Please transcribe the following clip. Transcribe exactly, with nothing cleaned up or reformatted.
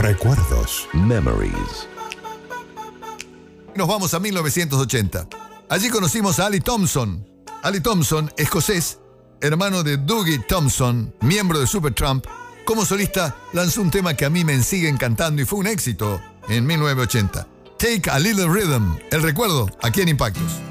Recuerdos. Memories. Nos vamos a mil novecientos ochenta. Allí conocimos a Ali Thompson. Ali Thompson, escocés, hermano de Dougie Thompson, miembro de Supertramp. Como solista lanzó un tema que a mí me sigue encantando y fue un éxito en mil novecientos ochenta. Take a Little Rhythm. El recuerdo aquí en Impactos.